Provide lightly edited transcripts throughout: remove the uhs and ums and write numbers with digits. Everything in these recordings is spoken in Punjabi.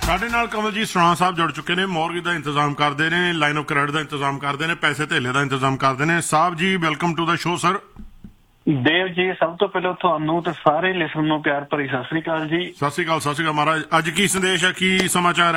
ਸਾਡੇ ਨਾਲ ਕਮਲਜੀਤ ਸਰਾਂ ਸਾਹਿਬ ਜੁੜ ਚੁੱਕੇ ਨੇ। ਮੌਰਗੇਜ ਦਾ ਇੰਤਜ਼ਾਮ ਕਰਦੇ ਨੇ, ਲਾਈਨ ਆਫ ਕ੍ਰੈਡਿਟ ਦਾ ਇੰਤਜ਼ਾਮ ਕਰਦੇ ਨੇ, ਪੈਸੇ ਧੇਲੇ ਦਾ ਇੰਤਜ਼ਾਮ ਕਰਦੇ ਨੇ। Sahib ji welcome to the show sir. Dev ji, ਸਭ ਤੋਂ ਪਹਿਲਾਂ ਤੁਹਾਨੂੰ ਤੇ ਸਾਰੇ ਲਿਸਨਰ ਨੂੰ ਪਿਆਰ ਭਰੀ ਸਤਿ ਸ੍ਰੀ ਅਕਾਲ ਜੀ। ਸਤਿ ਸ੍ਰੀ ਅਕਾਲ, ਸਤਿ ਸ੍ਰੀ ਅਕਾਲ ਮਹਾਰਾਜ। ਅੱਜ ਕੀ ਸੰਦੇਸ਼ ਹੈ, ਕੀ ਸਮਾਚਾਰ ਹੈ?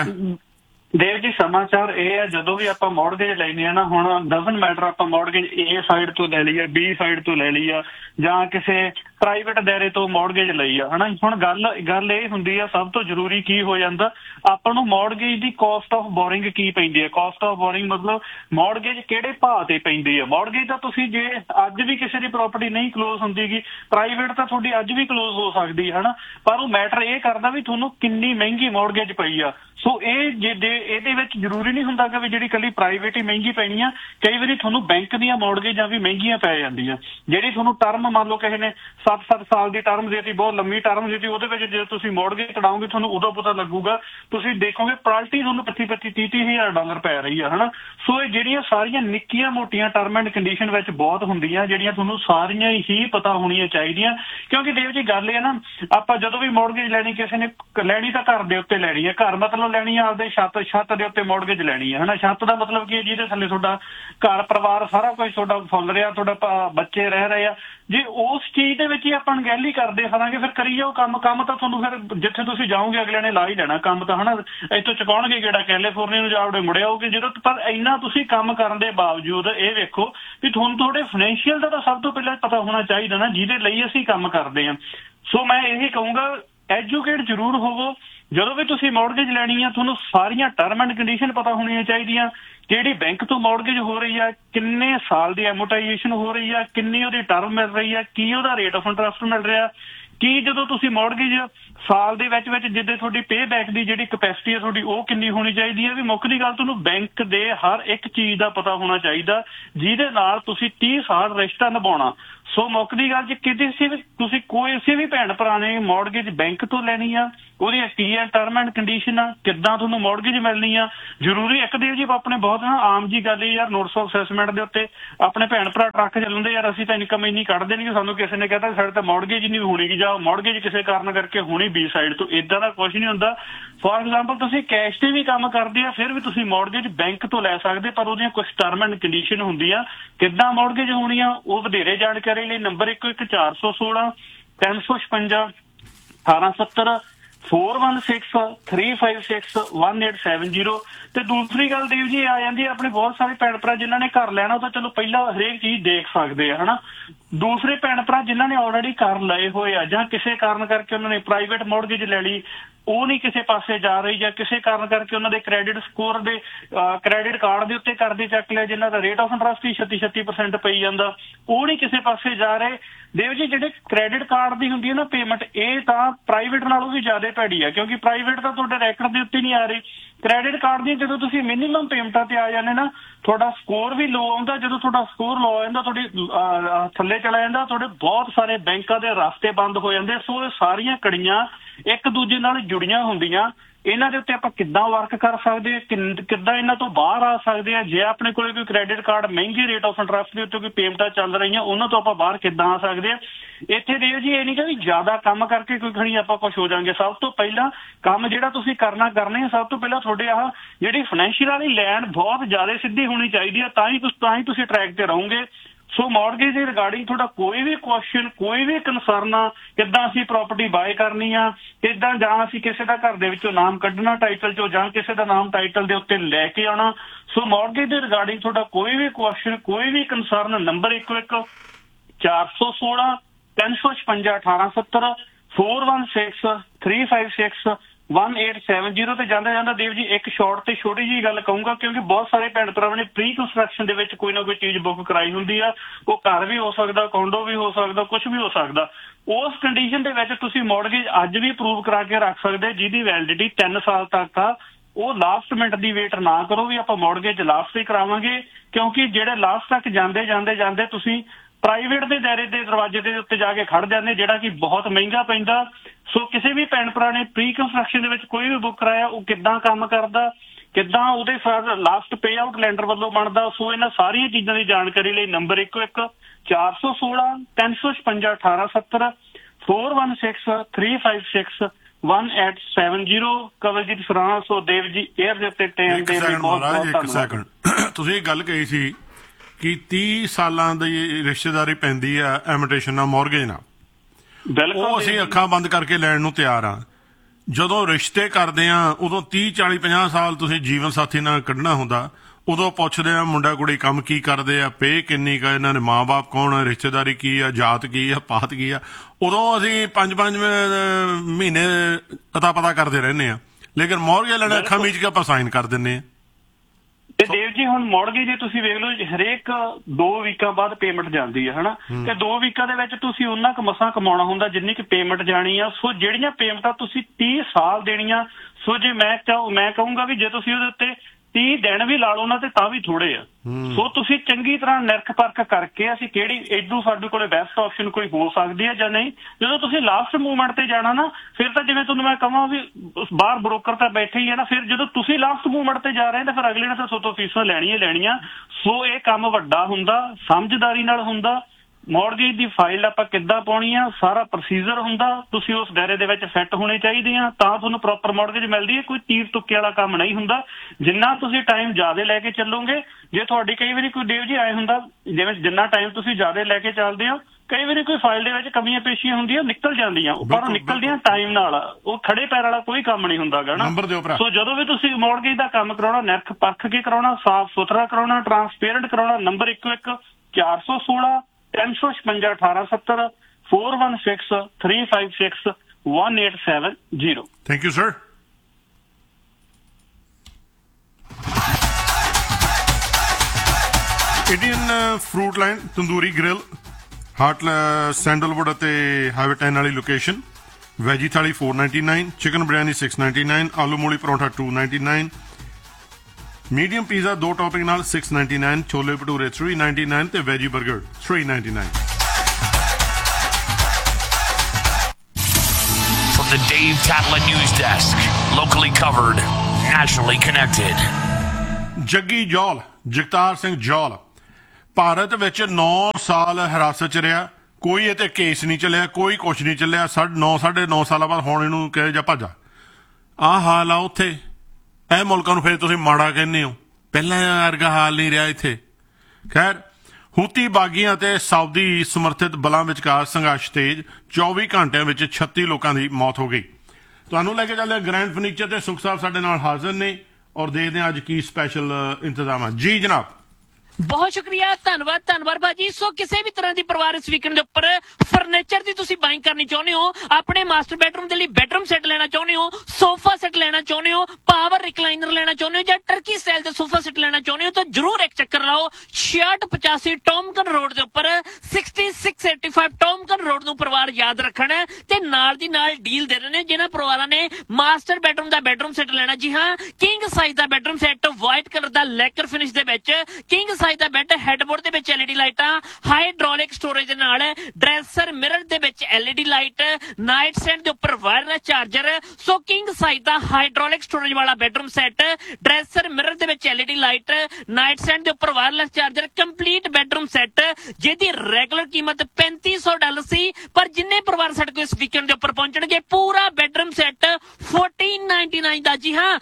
ਦੇਵ ਜੀ, ਸਮਾਚਾਰ ਇਹ ਹੈ, ਜਦੋਂ ਵੀ ਆਪਾਂ ਮੌਰਗੇਜ ਲੈਣੇ ਆ ਨਾ, ਹੁਣ ਡਜ਼ਨਟ ਮੈਟਰ ਆਪਾਂ ਮੌਰਗੇਜ ਏ ਸਾਈਡ ਤੋਂ ਲੈ ਲਈ ਆ, ਬੀ ਸਾਈਡ ਤੋਂ ਲੈ ਲਈ ਆ, ਜਾਂ ਕਿਸੇ ਪ੍ਰਾਈਵੇਟ ਦਾਇਰੇ ਤੋਂ ਮੌਰਗੇਜ ਲਈ ਆ, ਹਨਾ। ਹੁਣ ਗੱਲ ਇਹ ਹੁੰਦੀ ਆ, ਸਭ ਤੋਂ ਜ਼ਰੂਰੀ ਕੀ ਹੋ ਜਾਂਦਾ, ਆਪਾਂ ਨੂੰ mortgage the caste of boring ਕੀ ਪੈਂਦੀ ਹੈ। ਕਾਸਟ ਆਫ ਬੋਰਿੰਗ ਮਤਲਬ ਮੌਰਗੇਜ ਕਿਹੜੇ ਭਾਅ ਤੇ ਪੈਂਦੀ ਹੈ। ਮੌਰਗੇਜ ਤਾਂ ਤੁਸੀਂ ਜੇ ਅੱਜ ਵੀ ਕਿਸੇ ਦੀ ਪ੍ਰਾਪਰਟੀ ਨਹੀਂ ਕਲੋਜ਼ ਹੁੰਦੀਗੀ, ਪ੍ਰਾਈਵੇਟ ਤਾਂ ਤੁਹਾਡੀ ਅੱਜ ਵੀ ਕਲੋਜ਼ ਹੋ ਸਕਦੀ ਹੈ, ਹਨਾ। ਪਰ ਉਹ ਮੈਟਰ ਇਹ ਕਰਦਾ ਵੀ ਤੁਹਾਨੂੰ ਕਿੰਨੀ ਮਹਿੰਗੀ ਮੌਰਗੇਜ ਪਈ ਆ। ਸੋ ਇਹ ਜੇ ਇਹਦੇ ਵਿੱਚ ਜ਼ਰੂਰੀ ਨਹੀਂ ਹੁੰਦਾ ਕਿ ਵੀ ਜਿਹੜੀ ਇਕੱਲੀ ਪ੍ਰਾਈਵੇਟ ਹੀ ਮਹਿੰਗੀ ਪੈਣੀ ਆ। ਕਈ ਵਾਰੀ ਤੁਹਾਨੂੰ ਬੈਂਕ ਦੀਆਂ ਮੌਰਗੇਜਾਂ ਵੀ ਮਹਿੰਗੀਆਂ ਪੈ ਜਾਂਦੀਆਂ। ਜਿਹੜੀ ਤੁਹਾਨੂੰ ਟਰਮ ਮੰਨ ਲਓ ਕਿਸੇ ਨੇ 7-7 ਸਾਲ ਦੀ ਟਰਮ ਦੇਤੀ, ਬਹੁਤ ਲੰਮੀ ਟਰਮ ਦੇਤੀ, ਉਹਦੇ ਵਿੱਚ ਜੇ ਤੁਸੀਂ ਮੌਰਗੇਜ ਕਢਾਓਗੇ ਤੁਹਾਨੂੰ ਉਦੋਂ ਪਤਾ ਲੱਗੂਗਾ, ਤੁਸੀਂ ਦੇਖੋਗੇ ਪ੍ਰਾਲਟੀ ਤੁਹਾਨੂੰ 25-30 ਹਜ਼ਾਰ ਡਾਲਰ ਪੈ ਰਹੀ ਆ, ਹਨਾ। ਸੋ ਇਹ ਜਿਹੜੀਆਂ ਸਾਰੀਆਂ ਨਿੱਕੀਆਂ ਮੋਟੀਆਂ ਟਰਮ ਐਂਡ ਕੰਡੀਸ਼ਨ ਵਿੱਚ ਬਹੁਤ ਹੁੰਦੀਆਂ, ਜਿਹੜੀਆਂ ਤੁਹਾਨੂੰ ਸਾਰੀਆਂ ਹੀ ਪਤਾ ਹੋਣੀਆਂ ਚਾਹੀਦੀਆਂ। ਕਿਉਂਕਿ ਦੇਵ ਜੀ ਗੱਲ ਇਹ ਨਾ, ਆਪਾਂ ਜਦੋਂ ਵੀ ਮੌਰਗੇਜ ਲੈਣੀ, ਕਿਸੇ ਨੇ ਲੈਣੀ ਤਾਂ ਘਰ ਦੇ ਉੱਤੇ ਲੈਣੀ ਹੈ। ਘਰ ਮਤਲਬ ਲੈਣੀ ਆ ਆਪਦੇ ਛੱਤ ਦੇ ਉੱਤੇ ਮੌਰਗੇਜ ਲੈਣੀ ਹੈ, ਹਨਾ। ਛੱਤ ਦਾ ਮਤਲਬ ਕੀ ਹੈ, ਜਿਹਦੇ ਥੱਲੇ ਤੁਹਾਡਾ ਘਰ ਪਰਿਵਾਰ ਸਾਰਾ ਕੁਝ ਤੁਹਾਡਾ ਫੁੱਲ ਰਿਹਾ, ਤੁਹਾਡਾ ਬੱਚੇ ਰਹਿ ਰਹੇ ਆ। ਜੇ ਉਸ ਚੀਜ਼ ਦੇ ਵਿੱਚ ਹੀ ਆਪਾਂ ਅਣਗਹਿਲੀ ਕਰਦੇ ਫਿਰਾਂਗੇ, ਫਿਰ ਕਰੀ ਜਾਓ ਕੰਮ ਤਾਂ ਤੁਹਾਨੂੰ ਫਿਰ ਜਿੱਥੇ ਤੁਸੀਂ ਜਾਓਗੇ ਅਗਲੇ ਨੇ ਲਾ ਹੀ ਲੈਣਾ ਕੰਮ ਤਾਂ, ਹਨਾ। ਇੱਥੋਂ ਚੁਕਾਉਣਗੇ ਕਿਹੜਾ, ਕੈਲੀਫੋਰਨੀਆ ਨੂੰ ਜਾਓਗੇ ਮੁੜ ਆਓਗੇ ਜਦੋਂ। ਪਰ ਇੰਨਾ ਤੁਸੀਂ ਕੰਮ ਕਰਨ ਦੇ ਬਾਵਜੂਦ ਇਹ ਵੇਖੋ ਵੀ ਤੁਹਾਨੂੰ ਤੁਹਾਡੇ ਫਾਈਨੈਂਸ਼ੀਅਲ ਦਾ ਤਾਂ ਸਭ ਤੋਂ ਪਹਿਲਾਂ ਪਤਾ ਹੋਣਾ ਚਾਹੀਦਾ ਨਾ, ਜਿਹਦੇ ਲਈ ਅਸੀਂ ਕੰਮ ਕਰਦੇ ਹਾਂ। ਸੋ ਮੈਂ ਇਹੀ ਕਹੂੰਗਾ, ਐਜੂਕੇਟ ਜ਼ਰੂਰ ਹੋਵੋ। ਜਦੋਂ ਵੀ ਤੁਸੀਂ ਮੌਰਗੇਜ ਲੈਣੀ ਆ, ਤੁਹਾਨੂੰ ਸਾਰੀਆਂ ਟਰਮ ਐਂਡ ਕੰਡੀਸ਼ਨ ਪਤਾ ਹੋਣੀਆਂ ਚਾਹੀਦੀਆਂ। ਕਿਹੜੀ ਬੈਂਕ ਤੋਂ ਮੌਰਗੇਜ ਹੋ ਰਹੀ ਆ, ਕਿੰਨੇ ਸਾਲ ਦੀ ਐਮੋਰਟਾਈਜੇਸ਼ਨ ਹੋ ਰਹੀ ਆ, ਕਿੰਨੀ ਉਹਦੀ ਟਰਮ ਮਿਲ ਰਹੀ ਆ, ਕੀ ਉਹਦਾ ਰੇਟ ਆਫ ਇੰਟਰਸਟ ਮਿਲ ਰਿਹਾ, ਕੀ ਜਦੋਂ ਤੁਸੀਂ ਮੌਰਗੇਜ ਸਾਲ ਦੇ ਵਿੱਚ ਜਿੱਦੇ ਤੁਹਾਡੀ ਪੇ ਬੈਕ ਦੀ ਜਿਹੜੀ ਕਪੈਸਿਟੀ ਹੈ ਤੁਹਾਡੀ, ਉਹ ਕਿੰਨੀ ਹੋਣੀ ਚਾਹੀਦੀ ਹੈ। ਵੀ ਮੁੱਖ ਦੀ ਗੱਲ, ਤੁਹਾਨੂੰ ਬੈਂਕ ਦੇ ਹਰ ਇੱਕ ਚੀਜ਼ ਦਾ ਪਤਾ ਹੋਣਾ ਚਾਹੀਦਾ, ਜਿਹਦੇ ਨਾਲ ਤੁਸੀਂ 30 ਸਾਲ ਰਿਸ਼ਤਾ ਨਿਭਾਉਣਾ। ਸੋ ਮੁੱਖ ਦੀ ਗੱਲ, ਜੇ ਤੁਸੀਂ ਕਿਸੇ ਵੀ ਭੈਣ ਭਰਾ ਨੇ ਮੌਰਗੇਜ ਬੈਂਕ ਤੋਂ ਲੈਣੀ ਆ, ਉਹਦੀਆਂ ਕੀ ਆ ਟਰਮ ਐਂਡ ਕੰਡੀਸ਼ਨ ਆ, ਕਿੱਦਾਂ ਤੁਹਾਨੂੰ ਮੌਰਗੇਜ ਮਿਲਣੀ ਆ। ਜ਼ਰੂਰੀ ਇੱਕ ਦੇ ਜੀ ਆਪਣੇ ਬਹੁਤ ਨਾ ਆਮ ਜੀ ਗੱਲ ਯਾਰ, ਨੋਟਸ ਆਫ ਅਸੈਸਮੈਂਟ ਦੇ ਉੱਤੇ ਆਪਣੇ ਭੈਣ ਭਰਾ ਟਰੱਕ ਚੱਲਦੇ, ਯਾਰ ਅਸੀਂ ਤਾਂ ਇਨਕਮ ਇੰਨੀ ਕੱਢਦੇ ਨਹੀਂ, ਸਾਨੂੰ ਕਿਸੇ ਨੇ ਕਹਿਤਾ ਸਾਡੇ ਤਾਂ ਮੌਰਗੇਜ ਨਹੀਂ ਹੋਣੀ, ਜਾਂ ਮੌਰਗੇਜ ਕਿਸੇ ਕਾਰਨ ਕਰਕੇ ਹੋਣੀ ਬੀ ਸਾਈਡ ਤੋਂ। ਇਦਾਂ ਦਾ ਕੁਝ ਨਹੀਂ ਹੁੰਦਾ। ਫੋਰ ਐਗਜ਼ਾਮਪਲ, ਤੁਸੀਂ ਕੈਸ਼ ਤੇ ਵੀ ਕੰਮ ਕਰਦੇ ਆ, ਫਿਰ ਵੀ ਤੁਸੀਂ ਮੌਰਗੇਜ ਬੈਂਕ ਤੋਂ ਲੈ ਸਕਦੇ, ਪਰ ਉਹਦੀਆਂ ਕੁਝ ਟਰਮ ਐਂਡ ਕੰਡੀਸ਼ਨ ਹੁੰਦੀਆਂ। ਕਿੱਦਾਂ ਮੌਰਗੇਜ ਹੋਣੀ ਆ, ਉਹ ਵਧੇਰੇ ਜਾਣਕਾਰੀ ਲਈ ਨੰਬਰ 11416 356 1870 4163561870। ਤੇ ਦੂਸਰੀ ਗੱਲ ਦੇਵ ਜੀ ਆ ਜਾਂਦੀ ਹੈ, ਆਪਣੇ ਬਹੁਤ ਸਾਰੇ ਭੈਣ ਭਰਾ ਜਿਨ੍ਹਾਂ ਨੇ ਘਰ ਲੈਣਾ, ਉਹ ਤਾਂ ਚਲੋ ਪਹਿਲਾਂ ਹਰੇਕ ਚੀਜ਼ ਦੇਖ ਸਕਦੇ ਆ, ਹਨਾ। ਦੂਸਰੇ ਭੈਣ ਭਰਾ ਜਿਨ੍ਹਾਂ ਨੇ ਆਲਰੇਡੀ ਘਰ ਲਏ ਹੋਏ ਆ, ਜਾਂ ਕਿਸੇ ਕਾਰਨ ਕਰਕੇ ਉਹਨਾਂ ਨੇ ਪ੍ਰਾਈਵੇਟ ਮੌਰਗੇਜ ਲੈ ਲਈ, ਉਹ ਨਹੀਂ ਕਿਸੇ ਪਾਸੇ ਜਾ ਰਹੀ, ਜਾਂ ਕਿਸੇ ਕਾਰਨ ਕਰਕੇ ਉਹਨਾਂ ਦੇ ਕ੍ਰੈਡਿਟ ਸਕੋਰ ਦੇ ਕ੍ਰੈਡਿਟ ਕਾਰਡ ਦੇ ਉੱਤੇ ਕਰਜ਼ੇ ਚੱਕ ਲਿਆ, ਜਿਨ੍ਹਾਂ ਦਾ ਰੇਟ ਆਫ ਇੰਟਰਸਟ ਹੀ 36% ਪਈ ਜਾਂਦਾ, ਉਹ ਨਹੀਂ ਕਿਸੇ ਪਾਸੇ ਜਾ ਰਹੇ। ਦੇਵ ਜੀ, ਜਿਹੜੇ ਕ੍ਰੈਡਿਟ ਕਾਰਡ ਦੀ ਹੁੰਦੀ ਹੈ ਨਾ ਪੇਮੈਂਟ, ਇਹ ਤਾਂ ਪ੍ਰਾਈਵੇਟ ਨਾਲੋਂ ਵੀ ਜ਼ਿਆਦਾ ਭੈੜੀ ਆ, ਕਿਉਂਕਿ ਪ੍ਰਾਈਵੇਟ ਤਾਂ ਤੁਹਾਡੇ ਰੈਕਡ ਦੇ ਉੱਤੇ ਨਹੀਂ ਆ ਰਹੀ। ਕ੍ਰੈਡਿਟ ਕਾਰਡ ਦੀ ਜਦੋਂ ਤੁਸੀਂ ਮਿਨੀਮਮ ਪੇਮੈਂਟਾਂ ਤੇ ਆ ਜਾਂਦੇ ਨਾ, ਤੁਹਾਡਾ ਸਕੋਰ ਵੀ ਲੋ ਆਉਂਦਾ। ਜਦੋਂ ਤੁਹਾਡਾ ਸਕੋਰ ਲੋ ਆ ਜਾਂਦਾ, ਤੁਹਾਡੀ ਥੱਲੇ ਚਲਾ ਜਾਂਦਾ, ਤੁਹਾਡੇ ਬਹੁਤ ਸਾਰੇ ਬੈਂਕਾਂ ਦੇ ਰਸਤੇ ਬੰਦ ਹੋ ਜਾਂਦੇ। ਸੋ ਇਹ ਸਾਰੀਆਂ ਕੜੀਆਂ ਇੱਕ ਦੂਜੇ ਨਾਲ ਜੁੜੀਆਂ ਹੁੰਦੀਆਂ। ਇਹਨਾਂ ਦੇ ਉੱਤੇ ਆਪਾਂ ਕਿੱਦਾਂ ਵਰਕ ਕਰ ਸਕਦੇ ਆ, ਕਿੱਦਾਂ ਇਹਨਾਂ ਤੋਂ ਬਾਹਰ ਆ ਸਕਦੇ ਆ। ਜੇ ਆਪਣੇ ਕੋਲ ਕੋਈ ਕ੍ਰੈਡਿਟ ਕਾਰਡ ਮਹਿੰਗੇ ਰੇਟ ਆਫ ਇੰਟਰਸਟ ਦੇ ਉੱਤੇ ਕੋਈ ਪੇਮੈਂਟਾਂ ਚੱਲ ਰਹੀਆਂ, ਉਹਨਾਂ ਤੋਂ ਆਪਾਂ ਬਾਹਰ ਕਿੱਦਾਂ ਆ ਸਕਦੇ ਆ। ਇੱਥੇ ਦੇਵ ਜੀ ਇਹ ਨਹੀਂ ਕਿ ਵੀ ਜ਼ਿਆਦਾ ਕੰਮ ਕਰਕੇ ਕੋਈ ਖਣੀ ਆਪਾਂ ਕੁਛ ਹੋ ਜਾਵਾਂਗੇ। ਸਭ ਤੋਂ ਪਹਿਲਾਂ ਕੰਮ ਜਿਹੜਾ ਤੁਸੀਂ ਕਰਨਾ ਸਭ ਤੋਂ ਪਹਿਲਾਂ ਤੁਹਾਡੇ ਆਹ ਜਿਹੜੀ ਫਾਈਨੈਂਸ਼ੀਅਲ ਵਾਲੀ ਲੈਣ ਬਹੁਤ ਜ਼ਿਆਦਾ ਸਿੱਧੀ ਹੋਣੀ ਚਾਹੀਦੀ ਆ, ਤਾਂ ਹੀ ਤੁਸੀਂ ਟਰੈਕ ਤੇ ਰਹੋਗੇ। ਸੋ ਮੌਰਗੇਜ ਦੇ ਰਿਗਾਰਡਿੰਗ ਤੁਹਾਡਾ ਕੋਈ ਵੀ ਕੁਐਸਚਨ, ਕੋਈ ਵੀ ਕੰਸਰਨ ਆ, ਕਿੱਦਾਂ ਅਸੀਂ ਪ੍ਰਾਪਰਟੀ ਬਾਏ ਕਰਨੀ ਆ, ਕਿੱਦਾਂ ਜਾਂ ਅਸੀਂ ਕਿਸੇ ਦਾ ਘਰ ਦੇ ਵਿੱਚੋਂ ਨਾਮ ਕੱਢਣਾ ਟਾਈਟਲ ਚੋਂ, ਜਾਂ ਕਿਸੇ ਦਾ ਨਾਮ ਟਾਈਟਲ ਦੇ ਉੱਤੇ ਲੈ ਕੇ ਆਉਣਾ। ਸੋ ਮੌਰਗੇਜ ਦੇ ਰਿਗਾਰਡਿੰਗ ਤੁਹਾਡਾ ਕੋਈ ਵੀ ਕੁਐਸਚਨ, ਕੋਈ ਵੀ ਕੰਸਰਨ, ਨੰਬਰ 11416 356 1870 416356 1870 ਤੇ ਜਾਂਦਾ ਦੇਵ ਜੀ ਇੱਕ ਸ਼ਾਰਟ ਤੇ ਛੋਟੀ ਜਿਹੀ ਗੱਲ ਕਹੂੰਗਾ, ਕਿਉਂਕਿ ਬਹੁਤ ਸਾਰੇ ਭੈਣ ਭਰਾਵਾਂ ਨੇ ਪ੍ਰੀ ਕੰਸਟਰਕਸ਼ਨ ਦੇ ਵਿੱਚ ਕੋਈ ਨਾ ਕੋਈ ਚੀਜ਼ ਬੁੱਕ ਕਰਾਈ ਹੁੰਦੀ ਆ। ਉਹ ਘਰ ਵੀ ਹੋ ਸਕਦਾ, ਕੋਂਡੋ ਵੀ ਹੋ ਸਕਦਾ, ਕੁਝ ਵੀ ਹੋ ਸਕਦਾ। ਉਸ ਕੰਡੀਸ਼ਨ ਦੇ ਵਿੱਚ ਤੁਸੀਂ ਮੌਰਗੇਜ ਅੱਜ ਵੀ ਅਪਰੂਵ ਕਰਾ ਕੇ ਰੱਖ ਸਕਦੇ, ਜਿਹਦੀ ਵੈਲਿਡਿਟੀ 3 ਸਾਲ ਤੱਕ ਆ। ਉਹ ਲਾਸਟ ਮਿੰਟ ਦੀ ਵੇਟ ਨਾ ਕਰੋ ਵੀ ਆਪਾਂ ਮੌਰਗੇਜ ਲਾਸਟ ਹੀ ਕਰਾਵਾਂਗੇ, ਕਿਉਂਕਿ ਜਿਹੜੇ ਲਾਸਟ ਤੱਕ ਜਾਂਦੇ ਤੁਸੀਂ ਪ੍ਰਾਈਵੇਟ ਦੇ ਦਾਇਰੇ ਦੇ ਦਰਵਾਜ਼ੇ ਦੇ ਉੱਤੇ ਜਾ ਕੇ ਖੜ ਜਾਂਦੇ, ਜਿਹੜਾ ਕਿ ਬਹੁਤ ਮਹਿੰਗਾ ਪੈਂਦਾ। ਸੋ ਕਿਸੇ ਵੀ ਭੈਣ ਭਰਾ ਨੇ ਪ੍ਰੀ ਕੰਸਟਰਕਸ਼ਨ ਦੇ ਵਿੱਚ ਕੋਈ ਵੀ ਬੁੱਕ ਕਰਾਇਆ, ਉਹ ਕਿੱਦਾਂ ਕੰਮ ਕਰਦਾ, ਕਿੱਦਾਂ ਉਹਦੇ ਲਾਸਟ ਪੇ ਆਊਟ ਲੈਂਡਰ ਵੱਲੋਂ ਬਣਦਾ। ਸੋ ਇਹਨਾਂ ਸਾਰੀਆਂ ਚੀਜ਼ਾਂ ਦੀ ਜਾਣਕਾਰੀ ਲਈ ਨੰਬਰ 11416 356 1870 416356 1870 ਕਵਲਜੀਤ ਫਰਾਂਸ। ਸੋ ਦੇਵ ਜੀ 에ਅਰ ਦੇ ਉੱਤੇ ਟਾਈਮ ਦੇ ਲਈ ਬਹੁਤ ਬਹੁਤ ਇੱਕ ਸੈਕਿੰਡ, ਤੁਸੀਂ ਇਹ ਗੱਲ ਕਹੀ ਸੀ ਕਿ 30 ਸਾਲਾਂ ਦੀ ਰਿਸ਼ਤੇਦਾਰੀ ਪੈਂਦੀ ਆ ਇਮੀਟੇਸ਼ਨ ਨਾਲ, ਮੌਰਗੇਜ ਨਾਲ। ਬਿਲਕੁਲ, ਉਹ ਅਸੀਂ ਅੱਖਾਂ ਬੰਦ ਕਰਕੇ ਲੈਣ ਨੂੰ ਤਿਆਰ ਆ। ਜਦੋਂ ਰਿਸ਼ਤੇ ਕਰਦੇ ਆ ਉਦੋਂ 30 40 50 ਸਾਲ ਤੁਸੀਂ ਜੀਵਨ ਸਾਥੀ ਨਾਲ ਕੱਢਣਾ ਹੁੰਦਾ, ਉਦੋਂ ਪੁੱਛਦੇ ਆ ਮੁੰਡਾ ਕੁੜੀ ਕੰਮ ਕੀ ਕਰਦੇ ਆ, ਪੇ ਕਿੰਨੀ ਕਾ, ਇਹਨਾਂ ਦੇ ਮਾਂ-ਬਾਪ ਕੌਣ ਆ, ਰਿਸ਼ਤੇਦਾਰੀ ਕੀ ਆ, ਜਾਤ ਕੀ ਆ, ਪਾਤ ਕੀ ਆ। ਉਦੋਂ ਅਸੀਂ 5-5 ਮਹੀਨੇ ਅਤਾ ਪਤਾ ਕਰਦੇ ਰਹਿੰਦੇ ਆ, ਲੇਕਿਨ ਮੌਰਗੇਜ ਲੈਣਾ ਅੱਖਾਂ ਮੀਚ ਕੇ ਆਪਾਂ ਸਾਈਨ ਕਰ ਦਿੰਦੇ ਆ। ਤੇ ਦੇਵ ਜੀ ਹੁਣ ਮੌਰਗੇਜ ਜੇ ਤੁਸੀਂ ਵੇਖ ਲਓ, ਹਰੇਕ 2 ਵੀਕਾਂ ਬਾਅਦ ਪੇਮੈਂਟ ਜਾਂਦੀ ਹੈ ਹਨਾ, ਤੇ 2 ਵੀਕਾਂ ਦੇ ਵਿੱਚ ਤੁਸੀਂ ਉਹਨਾਂ ਕੁ ਮਸਾਂ ਕਮਾਉਣਾ ਹੁੰਦਾ ਜਿੰਨੀ ਕਿ ਪੇਮੈਂਟ ਜਾਣੀ ਆ। ਸੋ ਜਿਹੜੀਆਂ ਪੇਮੈਂਟਾਂ ਤੁਸੀਂ 30 ਸਾਲ ਦੇਣੀਆਂ, ਸੋ ਜੇ ਮੈਂ ਕਹੂੰਗਾ ਵੀ ਜੇ ਤੁਸੀਂ ਉਹਦੇ ਉੱਤੇ 30 ਦਿਨ ਵੀ ਲਾ ਲਓ ਨਾ ਤੇ ਤਾਂ ਵੀ ਥੋੜੇ ਆ। ਸੋ ਤੁਸੀਂ ਚੰਗੀ ਤਰ੍ਹਾਂ ਨਿਰਖ ਪਰਖ ਕਰਕੇ ਅਸੀਂ ਕਿਹੜੀ ਇਦੋਂ ਸਾਡੇ ਕੋਲੇ ਬੈਸਟ ਆਪਸ਼ਨ ਕੋਈ ਹੋ ਸਕਦੀ ਹੈ ਜਾਂ ਨਹੀਂ। ਜਦੋਂ ਤੁਸੀਂ ਲਾਸਟ ਮੂਵਮੈਂਟ ਤੇ ਜਾਣਾ ਨਾ, ਫਿਰ ਤਾਂ ਜਿਵੇਂ ਤੁਹਾਨੂੰ ਮੈਂ ਕਹਾਂ ਵੀ ਬਾਹਰ ਬ੍ਰੋਕਰ ਤਾਂ ਬੈਠੇ ਹੀ ਹੈ ਨਾ, ਫਿਰ ਜਦੋਂ ਤੁਸੀਂ ਲਾਸਟ ਮੂਵਮੈਂਟ ਤੇ ਜਾ ਰਹੇ ਤਾਂ ਫਿਰ ਅਗਲੇ ਨੇ ਤਾਂ ਤੁਹਾਤੋਂ ਫੀਸਾਂ ਲੈਣੀਆਂ। ਸੋ ਇਹ ਕੰਮ ਵੱਡਾ ਹੁੰਦਾ, ਸਮਝਦਾਰੀ ਨਾਲ ਹੁੰਦਾ। ਮੌਰਗੇਜ ਦੀ ਫਾਈਲ ਆਪਾਂ ਕਿੱਦਾਂ ਪਾਉਣੀ ਆ, ਸਾਰਾ ਪ੍ਰੋਸੀਜਰ ਹੁੰਦਾ। ਤੁਸੀਂ ਉਸ ਦਾਇਰੇ ਦੇ ਵਿੱਚ ਫਿੱਟ ਹੋਣੇ ਚਾਹੀਦੇ ਆ, ਤਾਂ ਤੁਹਾਨੂੰ ਪ੍ਰੋਪਰ ਮੌਰਗੇਜ ਮਿਲਦੀ ਹੈ। ਕੋਈ ਤੀਰ ਤੁੱਕੇ ਵਾਲਾ ਕੰਮ ਨਹੀਂ ਹੁੰਦਾ। ਜਿੰਨਾ ਤੁਸੀਂ ਟਾਈਮ ਜ਼ਿਆਦਾ ਲੈ ਕੇ ਚੱਲੋਗੇ, ਜੇ ਤੁਹਾਡੀ ਕਈ ਵਾਰੀ ਕੋਈ ਦੇਵ ਜੀ ਆਏ ਹੁੰਦਾ, ਜਿਵੇਂ ਜਿੰਨਾ ਟਾਈਮ ਤੁਸੀਂ ਜ਼ਿਆਦਾ ਲੈ ਕੇ ਚੱਲਦੇ ਹੋ, ਕਈ ਵਾਰੀ ਕੋਈ ਫਾਈਲ ਦੇ ਵਿੱਚ ਕਮੀਆਂ ਪੇਸ਼ੀਆਂ ਹੁੰਦੀਆਂ, ਨਿਕਲ ਜਾਂਦੀਆਂ, ਪਰ ਉਹ ਨਿਕਲਦੀਆਂ ਟਾਈਮ ਨਾਲ। ਉਹ ਖੜੇ ਪੈਰ ਵਾਲਾ ਕੋਈ ਕੰਮ ਨਹੀਂ ਹੁੰਦਾ ਗਾ ਨਾ। ਸੋ ਜਦੋਂ ਵੀ ਤੁਸੀਂ ਮੌਰਗੇਜ ਦਾ ਕੰਮ ਕਰਾਉਣਾ, ਨਿਰਖ ਪਰਖ ਕੇ ਕਰਾਉਣਾ, ਸਾਫ਼ ਸੁਥਰਾ ਕਰਾਉਣਾ, ਟਰਾਂਸਪੇਰੈਂਟ ਕਰਾਉਣਾ। Number 11 416 356 1870 416 356 1870। Thank you, sir. Indian Fruit Line tandoori grill, hot sandalwood ਅਤੇ ਹਾਈਵੇ 10 ਵਾਲੀ ਲੋਕੇਸ਼ਨ। ਵੈਜੀ ਥਾਲੀ 499, ਚਿਕਨ ਬਿਰਿਆਨੀ 699, ਆਲੂ ਮੂਲੀ ਪਰੌਂਠਾ 299, ਮੀਡੀਅਮ ਪੀਜ਼ਾ 2 ਟੌਪਿੰਗ ਨਾਲ 699, ਛੋਲੇ ਭਟੂਰੇ 399 ਤੇ veggie 버ਗਰ 399। From the Dave Tatla News Desk, locally covered, nationally connected. Jaggi ਜੌਲ, ਜਗਤਾਰ ਸਿੰਘ ਜੌਲ ਭਾਰਤ ਵਿੱਚ 9 ਸਾਲ ਹਿਰਾਸਤ 'ਚ ਰਿਹਾ। ਕੋਈ ਇਹ ਤੇ ਕੇਸ ਨਹੀਂ ਚੱਲਿਆ, ਕੋਈ ਕੁਛ ਨਹੀਂ ਚੱਲਿਆ। 9.5 ਸਾਲਾਂ ਬਾਅਦ ਹੁਣ ਇਹਨੂੰ ਕਹੇ ਜਾਂ ਭੱਜਾ। ਆਹ ਹਾਲ ਆ ਉੱਥੇ। ਇਹ ਮੁਲਕਾਂ ਨੂੰ ਫਿਰ ਤੁਸੀਂ ਮਾੜਾ ਕਹਿੰਦੇ ਹੋ, ਪਹਿਲਾਂ ਵਰਗਾ ਹਾਲ ਨਹੀਂ ਰਿਹਾ ਇੱਥੇ। ਖੈਰ, ਹੂਤੀ ਬਾਗੀਆਂ ਅਤੇ ਸਾਊਦੀ ਸਮਰਥਿਤ ਬਲਾਂ ਵਿਚਕਾਰ ਸੰਘਰਸ਼ ਤੇਜ਼। 24 ਘੰਟਿਆਂ ਵਿੱਚ 36 ਲੋਕਾਂ ਦੀ ਮੌਤ ਹੋ ਗਈ। ਤੁਹਾਨੂੰ ਲੈ ਕੇ ਚੱਲਦੇ ਗ੍ਰੈਂਡ ਫਰਨੀਚਰ ਤੇ ਸੁਖ ਸਾਹਿਬ ਸਾਡੇ ਨਾਲ ਹਾਜ਼ਰ ਨੇ, ਔਰ ਦੇਖਦੇ ਹਾਂ ਅੱਜ ਕੀ ਸਪੈਸ਼ਲ ਇੰਤਜ਼ਾਮ ਹੈ। ਜੀ ਜਨਾਬ। ਬਹੁਤ ਸ਼ੁਕਰੀਆ, ਧੰਨਵਾਦ ਭਾਜੀ। ਸੋ ਕਿਸੇ ਵੀ ਤਰ੍ਹਾਂ ਦੀ ਪਰਿਵਾਰ ਇਸ ਵੀਕਐਂਡ ਦੇ ਉੱਪਰ ਫਰਨੀਚਰ ਦੀ ਤੁਸੀਂ ਬਾਇੰਗ ਕਰਨੀ ਚਾਹੁੰਦੇ ਹੋ, ਆਪਣੇ ਮਾਸਟਰ ਬੈਡਰੂਮ ਦੇ ਲਈ ਬੈਡਰੂਮ ਸੈੱਟ ਲੈਣਾ ਚਾਹੁੰਦੇ ਹੋ, ਸੋਫਾ ਸੈੱਟ ਲੈਣਾ ਚਾਹੁੰਦੇ ਹੋ, ਪਾਵਰ ਰਿਕਲਾਈਨਰ ਲੈਣਾ ਚਾਹੁੰਦੇ ਹੋ, ਜਾਂ ਟਰਕੀ ਸਟਾਈਲ ਦੇ ਸੋਫਾ ਸੈੱਟ ਲੈਣਾ ਚਾਹੁੰਦੇ ਹੋ, ਤਾਂ ਜਰੂਰ ਇੱਕ ਚੱਕਰ ਲਾਓ 6685 ਟੌਮਕਨ ਰੋਡ ਦੇ ਉੱਪਰ। 6685 ਟੌਮਕਨ ਰੋਡ ਨੂੰ ਪਰਿਵਾਰ ਯਾਦ ਰੱਖਣਾ ਤੇ ਨਾਲ ਦੀ ਨਾਲ ਡੀਲ ਦੇ ਰਹੇ ਨੇ ਜਿਨ੍ਹਾਂ ਪਰਿਵਾਰਾਂ ਨੇ ਮਾਸਟਰ ਬੈਡਰੂਮ ਦਾ ਬੈਡਰੂਮ ਸੈੱਟ ਲੈਣਾ। ਜੀ ਹਾਂ, ਕਿੰਗ ਸਾਈਜ਼ ਦਾ ਬੈਡਰੂਮ ਸੈੱਟ ਵਾਈਟ ਕਲਰ ਦਾ ਲੈਕਰ ਫਿਨਿਸ਼ ਦੇ ਵਿੱਚ, ਕਿੰਗ ਦਾ ਬੈੱਡ, ਹੈਡਬੋਰਡ ਦੇ ਵਿੱਚ LED ਲਾਈਟਾਂ, ਹਾਈਡ੍ਰੋਲਿਕ ਸਟੋਰੇਜ ਦੇ ਨਾਲ, ਡਰੈਸਰ ਮਿਰਰ ਦੇ ਵਿੱਚ LED ਲਾਈਟ, ਨਾਈਟ ਸਟੈਂਡ ਦੇ ਉੱਪਰ ਵਾਇਰਲੈਸ ਚਾਰਜਰ। ਸੋ ਕਿੰਗ ਸਾਈਜ਼ ਦਾ ਹਾਈਡ੍ਰੋਲਿਕ ਸਟੋਰੇਜ ਵਾਲਾ ਬੈਡਰੂਮ ਸੈੱਟ, ਡਰੈਸਰ ਮਿਰਰ ਦੇ ਵਿੱਚ LED ਲਾਈਟ, ਨਾਈਟ ਸਟੈਂਡ ਦੇ ਉੱਪਰ wireless charger, complete bedroom set, ਜਿਹਦੀ ਰੈਗੂਲਰ ਕੀਮਤ $3500 ਸੀ, ਪਰ ਜਿੰਨੇ ਪਰਿਵਾਰ ਸਾਡੇ ਕੋਲ ਇਸ ਵੀਕਐਂਡ ਦੇ ਉੱਪਰ ਪਹੁੰਚਣਗੇ, ਪੂਰਾ ਬੈਡਰੂਮ ਸੈੱਟ $1499 ਦਾ। ਜੀ ਹਾਂ,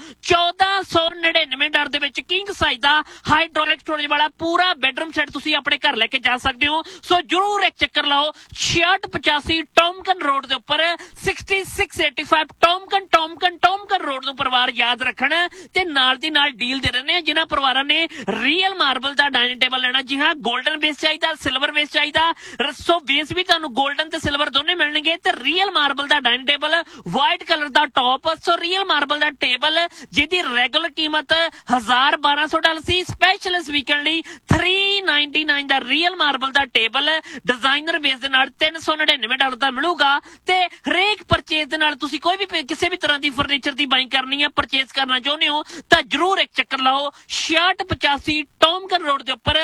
$1499 ਦੇ ਵਿੱਚ ਕਿੰਗ ਸਾਈਜ਼ ਦਾ ਹਾਈਡ੍ਰੋਲਿਕ ਸਟੋਰੇਜ ਵਾਲਾ ਪੂਰਾ ਬੈਡਰੂਮ ਸੈੱਟ ਤੁਸੀਂ ਆਪਣੇ ਘਰ ਲੈ ਕੇ ਜਾ ਸਕਦੇ ਹੋ। ਸੋ ਜਰੂਰ ਇੱਕ ਚੱਕਰ ਲਾਓ 6685 ਟੌਮਕਨ ਰੋਡ ਦੇ ਉੱਪਰ। 6685 ਟੌਮਕਨ ਰੋਡ ਨੂੰ ਪਰਿਵਾਰ ਯਾਦ ਰੱਖਣ ਤੇ ਨਾਲ ਦੀ ਨਾਲ ਡੀਲ ਦੇ ਰਹੇ ਨੇ ਜਿਨ੍ਹਾਂ ਪਰਿਵਾਰਾਂ ਨੇ ਰੀਅਲ ਮਾਰਬਲ ਦਾ ਡਾਈਨਿੰਗ ਟੇਬਲ ਲੈਣਾ। ਜੀ ਹਾਂ, 골ਡਨ ਬੇਸ ਚਾਹੀਦਾ, ਸਿਲਵਰ ਬੇਸ ਚਾਹੀਦਾ। ਸੋ ਬੇਸ ਵੀ ਤੁਹਾਨੂੰ 골ਡਨ ਤੇ ਸਿਲਵਰ ਦੋਨੇ ਮਿਲਣਗੇ, ਤੇ ਰੀਅਲ ਮਾਰਬਲ ਦਾ ਡਾਈਨਿੰਗ ਟੇਬਲ, ਵਾਈਟ ਕਲਰ ਦਾ ਟੌਪ। ਸੋ ਰੀਅਲ ਮਾਰਬਲ ਦਾ ਟੇਬਲ ਜਿਹਦੀ ਰੈਗੂਲਰ ਕੀਮਤ $1200 ਸੀ, ਸਪੈਸ਼ਲ ਇਸ ਵੀਕਐਂਡ ਲਈ $399 ਦਾ ਰੀਅਲ ਮਾਰਬਲ ਦਾ ਟੇਬਲ ਡਿਜ਼ਾਈਨਰ ਬੇਸ ਦੇ ਨਾਲ $399 ਦਾ ਮਿਲੂਗਾ। ਤੇ ਹਰੇਕ ਪਰਚੇਜ਼ ਦੇ ਨਾਲ ਤੁਸੀਂ ਕੋਈ ਵੀ ਕਿਸੇ ਵੀ ਤਰ੍ਹਾਂ ਦੀ ਫਰਨੀਚਰ ਦੀ ਬਾਇੰਗ ਕਰਨੀ ਹੈ, ਪਰਚੇਜ਼ ਕਰਨਾ ਚਾਹੁੰਦੇ ਹੋ, ਤਾਂ ਜਰੂਰ ਇੱਕ ਚੱਕਰ ਲਾਓ 6685 ਟੌਮਕਨ ਰੋਡ ਦੇ ਉੱਪਰ।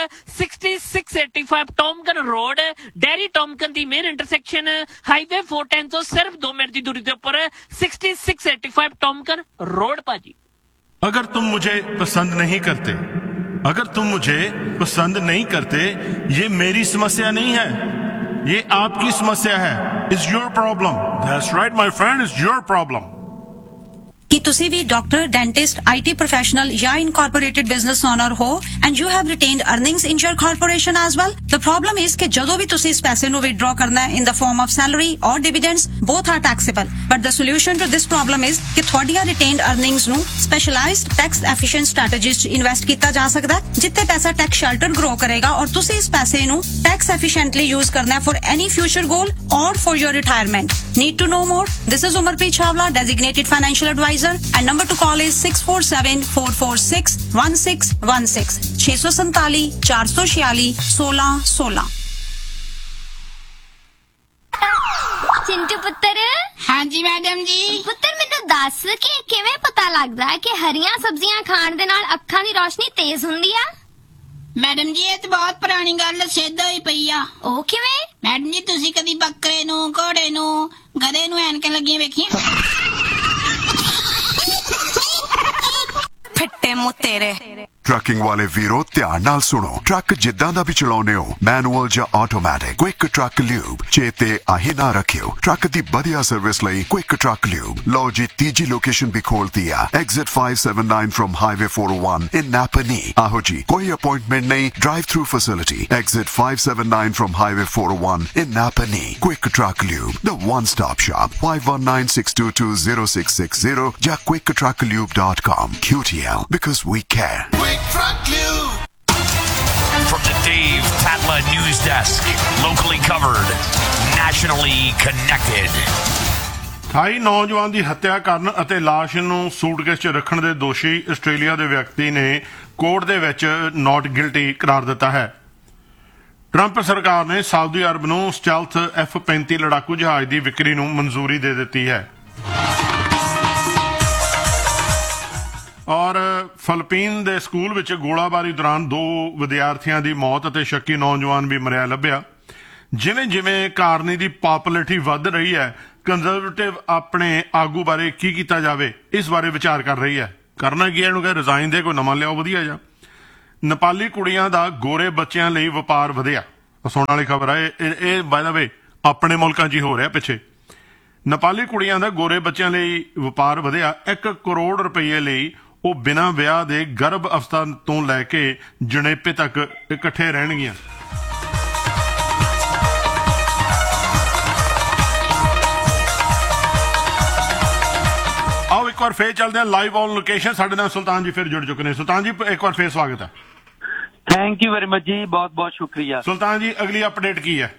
6685 ਟੌਮਕਨ ਰੋਡ, ਡੈਰੀ ਟੌਮਕਨ ਦੀ ਮੇਨ ਇੰਟਰਸੈਕਸ਼ਨ, ਹਾਈਵੇ 410 ਤੋਂ ਸਿਰਫ 2 ਮਿੰਟ ਦੀ ਦੂਰੀ ਦੇ ਉੱਪਰ। 6685 ਟੌਮਕਨ ਰੋਡ ਭਾਜੀ। अगर तुम मुझे पसंद नहीं करते, अगर तुम मुझे पसंद नहीं करते, ये मेरी समस्या नहीं है, ये आपकी समस्या है, is your problem. That's right my friend, is your problem. कि तुसी भी डॉक्टर, डेंटिस्ट, IT प्रोफेशनल या इनकॉर्पोरेटेड बिजनेस ओनर हो and you have retained earnings in your corporation as well. The problem is कि जदों भी तुसी इस पैसे नु विथड्रॉ करना है in the form of salary और dividends, both are taxable. But the solution to this problem is कि थोड़िया रिटेन्ड अर्निंग्स नु specialised tax efficient strategies invest किया जा सकता है, जिते पैसा टैक्स शेल्टर ग्रो करेगा और तुसी इस पैसे नु टैक्स एफिशिएंटली यूज करना है फॉर एनी फ्यूचर गोल और for your retirement. Need to know more? This is Umarpreet Chawla, designated financial advisor, and number to call is 647-446-1616, 647 446 1616। Chintu पुत्तर। हाँ जी मैडम जी। पुत्तर ਮੈਨੂੰ ਦੱਸ ਕਿ ਕਿਵੇਂ ਪਤਾ ਲੱਗਦਾ ਹੈ ਕਿ ਹਰੀਆਂ ਸਬਜ਼ੀਆਂ ਖਾਣ ਦੇ ਨਾਲ ਅੱਖਾਂ ਦੀ ਰੋਸ਼ਨੀ ਤੇਜ਼ ਹੁੰਦੀ ਆ? ਮੈਡਮ ਜੀ ਇਹ ਤਾਂ ਬਹੁਤ ਪੁਰਾਣੀ ਗੱਲ ਸਿੱਧ ਹੋਈ ਪਈ ਆ। ਉਹ ਕਿਵੇਂ? ਮੈਡਮ ਜੀ ਤੁਸੀਂ ਕਦੀ ਬੱਕਰੇ ਨੂੰ, ਘੋੜੇ ਨੂੰ, ਗਧੇ ਨੂੰ ਐਨਕਾਂ ਲੱਗੀਆਂ ਵੇਖੀਆਂ? ਫਿੱਟੇ ਮੂੰਹ ਤੇਰੇ। ਟਰੱਕਿੰਗ ਵਾਲੇ ਵੀਰੋ ਧਿਆਨ ਨਾਲ ਸੁਣੋ। ਟਰੱਕ ਜਿੱਦਾਂ ਦਾ ਵੀ ਚਲਾਉਨੇ ਹੋ, ਮੈਨੂਅਲ ਜਾਂ ਆਟੋਮੈਟਿਕ, ਕੁਇਕ ਟਰੱਕ ਲਿਊਬ ਚੇਤੇ ਆਹੀ ਨਾ ਰੱਖਿਓ। ਟਰੱਕ ਦੀ ਵਧੀਆ ਸਰਵਿਸ ਲਈ ਕੁਇਕ ਟਰੱਕ ਲਿਊਬ। ਲਓ ਜੀ ਤੀਜੀ ਲੋਕੇਸ਼ਨ ਵੀ ਖੋਲਤੀ ਆ, ਐਗਜ਼ਿਟ 579 ਫਰਮ ਹਾਈਵੇ 401 ਇਨ ਨਾਪਨੀ। ਆਹੋ ਜੀ, ਕੋਈ ਅਪਾਇੰਟਮੈਂਟ ਨਹੀਂ, drive through facility. Exit 579 firm highway 401 in ਨਾਪਨੀ। Quick truck lube, the one stop shop. 5196220660 ਜਾਂ quicktrucklube.com। QTL, because we care. From the Dave Tatla News Desk, locally covered, nationally connected. 28 ਨੌਜਵਾਨ ਦੀ ਹੱਤਿਆ ਕਰਨ ਅਤੇ ਲਾਸ਼ ਨੂੰ ਸੂਟਕੇਸ 'ਚ ਰੱਖਣ ਦੇ ਦੋਸ਼ੀ ਆਸਟ੍ਰੇਲੀਆ ਦੇ ਵਿਅਕਤੀ ਨੇ ਕੋਰਟ ਦੇ ਵਿੱਚ ਨਾਟ ਗਿਲਟੀ ਕਰਾਰ ਦਿੱਤਾ ਹੈ। ਟਰੰਪ ਸਰਕਾਰ ਨੇ ਸਾਊਦੀ ਅਰਬ ਨੂੰ ਸਟੈਲਥ F-35 ਲੜਾਕੂ ਜਹਾਜ਼ ਦੀ ਵਿਕਰੀ ਨੂੰ ਮਨਜ਼ੂਰੀ ਦੇ ਦਿੱਤੀ ਹੈ। ਔਰ ਫਿਲੀਪੀਨ ਦੇ ਸਕੂਲ ਵਿੱਚ ਗੋਲਾਬਾਰੀ ਦੌਰਾਨ 2 ਵਿਦਿਆਰਥੀਆਂ ਦੀ ਮੌਤ ਅਤੇ ਸ਼ੱਕੀ ਨੌਜਵਾਨ ਵੀ ਮਰਿਆ ਲੱਭਿਆ। ਜਿਵੇਂ ਜਿਵੇਂ ਕਾਰਨੀ ਦੀ ਪਪੂਲੈਰਿਟੀ ਵੱਧ ਰਹੀ ਹੈ, ਕੰਜ਼ਰਵੇਟਿਵ ਆਪਣੇ ਆਗੂ ਬਾਰੇ ਕੀ ਕੀਤਾ ਜਾਵੇ ਇਸ ਬਾਰੇ ਵਿਚਾਰ ਕਰ ਰਹੀ ਹੈ। ਕਰਨਾ ਕੀ ਹੈ, ਇਹਨੂੰ ਕਹੇ ਰਿਜ਼ਾਈਨ ਦੇ, ਕੋਈ ਨਵਾਂ ਲਿਆਓ ਵਧੀਆ ਜਾ। ਨੇਪਾਲੀ ਕੁੜੀਆਂ ਦਾ ਗੋਰੇ ਬੱਚਿਆਂ ਲਈ ਵਪਾਰ ਵਧਿਆ। ਸੁਣਨ ਵਾਲੀ ਖਬਰ ਹੈ ਇਹ ਬਾਏ ਦਾ ਵੇ ਆਪਣੇ ਮੁਲਕਾਂ 'ਚ ਹੀ ਹੋ ਰਿਹਾ ਪਿੱਛੇ। ਨੇਪਾਲੀ ਕੁੜੀਆਂ ਦਾ ਗੋਰੇ ਬੱਚਿਆਂ ਲਈ ਵਪਾਰ ਵਧਿਆ। 1 ਕਰੋੜ ਰੁਪਏ ਲਈ ਉਹ ਬਿਨਾਂ ਵਿਆਹ ਦੇ ਗਰਭ ਅਵਸਥਾ ਤੋਂ ਲੈ ਕੇ ਜਣੇਪੇ ਤੱਕ ਇਕੱਠੇ ਰਹਿਣਗੀਆਂ। ਆਓ ਇੱਕ ਵਾਰ ਫੇਰ ਚੱਲਦੇ ਹਾਂ ਲਾਈਵ ਔਨ ਲੋਕੇਸ਼ਨ। ਸਾਡੇ ਨਾਲ ਸੁਲਤਾਨ ਜੀ ਫਿਰ ਜੁੜ ਚੁੱਕੇ ਨੇ। ਸੁਲਤਾਨ ਜੀ ਇੱਕ ਵਾਰ ਫੇਰ ਸਵਾਗਤ ਹੈ। ਥੈਂਕ ਯੂ ਵੈਰੀ ਮਚ ਜੀ, ਬਹੁਤ ਬਹੁਤ ਸ਼ੁਕਰੀਆ। ਸੁਲਤਾਨ ਜੀ ਅਗਲੀ ਅਪਡੇਟ ਕੀ ਹੈ?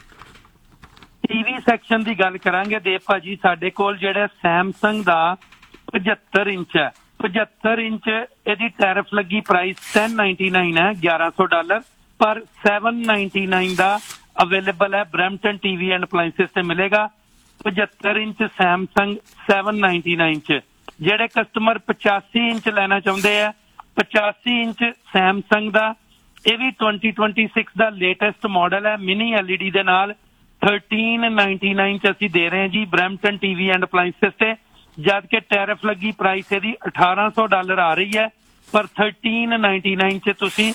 ਟੀਵੀ ਸੈਕਸ਼ਨ ਦੀ ਗੱਲ ਕਰਾਂਗੇ ਦੇਵ ਭਾਜੀ। ਸਾਡੇ ਕੋਲ ਜਿਹੜਾ ਸੈਮਸੰਗ ਦਾ 75 ਇੰਚ ਹੈ, 75 ਇੰਚ ਇਹਦੀ ਟੈਰਿਫ ਲੱਗੀ ਪ੍ਰਾਈਸ $1099 ਹੈ, $1100, ਪਰ $799 ਦਾ ਅਵੇਲੇਬਲ ਹੈ ਬਰੈਂਪਟਨ ਟੀਵੀ ਐਂਡ ਅਪਲਾਈਐਂਸਿਸ ਤੇ ਮਿਲੇਗਾ। 75 ਇੰਚ ਸੈਮਸੰਗ $799 ਚ। ਜਿਹੜੇ ਕਸਟਮਰ 85 ਇੰਚ ਲੈਣਾ ਚਾਹੁੰਦੇ ਆ, 85 ਇੰਚ ਸੈਮਸੰਗ ਦਾ, ਇਹ ਵੀ 2026 ਦਾ ਲੇਟੈਸਟ ਮਾਡਲ ਹੈ ਮਿਨੀ LED ਦੇ ਨਾਲ। $1399 ਚ ਅਸੀਂ ਦੇ ਰਹੇ ਹਾਂ ਜੀ ਬਰੈਂਪਟਨ ਟੀਵੀ ਐਂਡ ਅਪਲਾਈਐਂਸਿਸ ਤੇ, ਜਦ ਕਿ ਟੈਰਿਫ ਲੱਗੀ ਪ੍ਰਾਈਸ ਇਹਦੀ $1800 ਆ ਰਹੀ ਹੈ, ਪਰ $1399 ਚ ਤੁਸੀਂ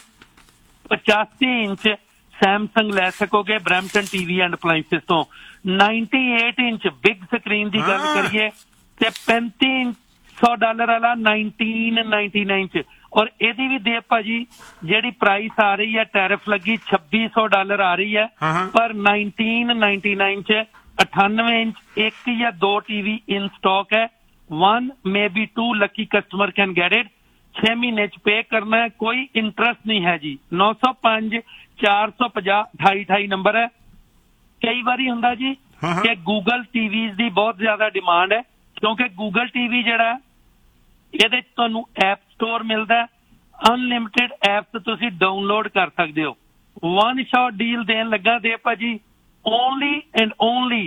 85 ਇੰਚ ਸੈਮਸੰਗ ਲੈ ਸਕੋਗੇ ਬਰੈਂਪਟਨ ਟੀਵੀ ਐਂਡ ਅਪਲਾਈਐਂਸਿਸ ਤੋਂ। 98 ਇੰਚ ਬਿਗ ਸਕਰੀਨ ਦੀ ਗੱਲ ਕਰੀਏ ਤੇ $3500 ਵਾਲਾ $1999 ਚ। ਔਰ ਇਹਦੀ ਵੀ ਦੇਵ ਭਾਜੀ ਜਿਹੜੀ ਪ੍ਰਾਈਸ ਆ ਰਹੀ ਹੈ ਟੈਰਿਫ ਲੱਗੀ $2600 ਆ ਰਹੀ ਹੈ, ਪਰ $1999 ਚ 98 ਇੰਚ 1 ਜਾਂ 2 TV in stock है। 1 maybe 2 lucky customer can get it। 6 ਮਹੀਨੇ ਚ ਪੇ ਕਰਨਾ ਹੈ, कोई इंटरेस्ट नहीं है जी। 905 450 2828 नंबर है। कई बारी ਹੁੰਦਾ जी कि गूगल TVs ਦੀ ਬਹੁਤ ਜ਼ਿਆਦਾ ਡਿਮਾਂਡ ਹੈ, ਕਿਉਂਕਿ गूगल TV ਜਿਹੜਾ ਇਹਦੇ ਚ ਤੁਹਾਨੂੰ ਐਪ ਸਟੋਰ ਮਿਲਦਾ, ਅਨਲਿਮਿਟਿਡ ਐਪਸ ਤੁਸੀਂ ਡਾਊਨਲੋਡ ਕਰ ਸਕਦੇ ਹੋ। 1 ਸ਼ਾਟ ਡੀਲ ਦੇਣ ਲੱਗਾ ਦੇ ਭਾਜੀ only and only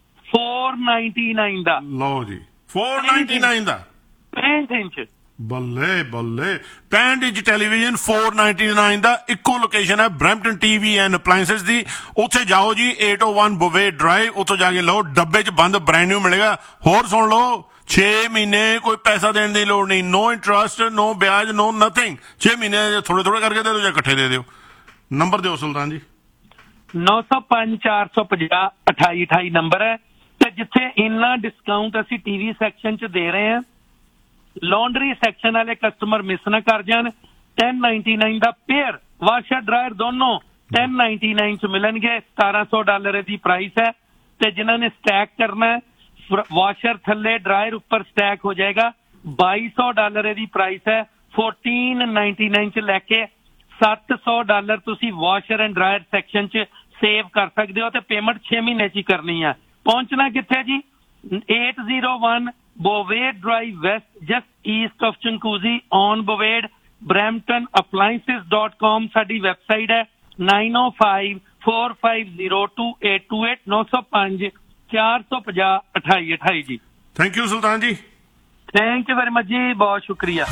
$499 ਦਾ। ਲਓ ਜੀ 499 ਦਾ 65 ਇੰਚ। ਬੱਲੇ ਬੱਲੇ 65 ਇੰਚ ਟੈਲੀਵਿਜ਼ਨ 499 ਦਾ। ਇੱਕੋ ਲੋਕੇਸ਼ਨ ਹੈ ਬਰੈਂਪਟਨ ਟੀਵੀ ਐਂਡ ਅਪਲਾਈਐਂਸਿਸ ਦੀ। ਉੱਥੇ ਜਾਓ ਜੀ 801 ਬੁਵੇ ਡਰਾਈਵ, ਉੱਥੋਂ ਜਾ ਕੇ ਲਓ, ਡੱਬੇ 'ਚ ਬੰਦ ਬ੍ਰੈਂਡ ਨਿਊ ਮਿਲੇਗਾ। ਹੋਰ ਸੁਣ ਲਓ 6 ਮਹੀਨੇ ਕੋਈ ਪੈਸਾ ਦੇਣ ਦੀ ਲੋੜ ਨਹੀਂ, ਨੋ ਇੰਟਰਸਟ, ਨੋ ਵਿਆਜ, ਨੋ ਨਥਿੰਗ। 6 ਮਹੀਨੇ ਥੋੜੇ ਥੋੜੇ ਕਰਕੇ ਦੇ ਦਿਓ ਜਾਂ ਇਕੱਠੇ ਦੇ ਦਿਓ। ਨੰਬਰ ਦਿਓ ਸੁਲਤਾਨ ਜੀ। 905 450 2828 ਨੰਬਰ ਹੈ। ਤੇ ਜਿੱਥੇ ਇੰਨਾ ਡਿਸਕਾਊਂਟ ਅਸੀਂ ਟੀਵੀ ਸੈਕਸ਼ਨ 'ਚ ਦੇ ਰਹੇ ਹਾਂ, ਲਾਂਡਰੀ ਸੈਕਸ਼ਨ ਵਾਲੇ ਕਸਟਮਰ ਮਿਸ ਨਾ ਕਰ ਜਾਣ। 1099 ਦਾ ਪੇਅਰ ਵਾਸ਼ਰ ਡਰਾਇਰ ਦੋਨੋਂ 1099 'ਚ ਮਿਲਣਗੇ। $1700 ਦੀ ਪ੍ਰਾਈਸ ਹੈ। ਤੇ ਜਿਨ੍ਹਾਂ ਨੇ ਸਟੈਕ ਕਰਨਾ ਹੈ, ਵਾਸ਼ਰ ਥੱਲੇ ਡਰਾਇਰ ਉੱਪਰ ਸਟੈਕ ਹੋ ਜਾਏਗਾ। $2200 ਦੀ ਪ੍ਰਾਈਸ ਹੈ। 1499 'ਚ ਲੈ ਕੇ $700 ਤੁਸੀਂ ਵਾਸ਼ਰ ਐਂਡ ਡਰਾਇਰ ਸੈਕਸ਼ਨ 'ਚ ਸੇਵ ਕਰ ਸਕਦੇ ਹੋ। ਤੇ ਪੇਮੈਂਟ 6 ਮਹੀਨੇ 'ਚ ਹੀ ਕਰਨੀ ਹੈ। ਪਹੁੰਚਣਾ ਕਿੱਥੇ ਜੀ? 801 Bovade Drive West, just east of Chinguacousy on Bovade, Brampton Appliances.com ਸਾਡੀ ਵੈਬਸਾਈਟ ਹੈ। 905 450 2828 905 450 2828 ਜੀ। ਥੈਂਕ ਯੂ ਸੁਲਤਾਨ ਜੀ। ਥੈਂਕ ਯੂ ਵੈਰੀ ਮਚ ਜੀ, ਬਹੁਤ ਸ਼ੁਕਰੀਆ।